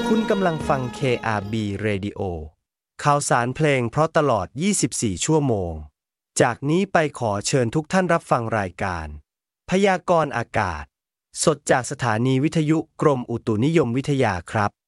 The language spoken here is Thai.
คุณกำลังฟัง KRB Radio ข่าวสารเพลงเพราะตลอด 24 ชั่วโมง จากนี้ไปขอเชิญทุกท่านรับฟังรายการพยากรณ์อากาศสดจากสถานีวิทยุกรมอุตุนิยมวิทยาครับ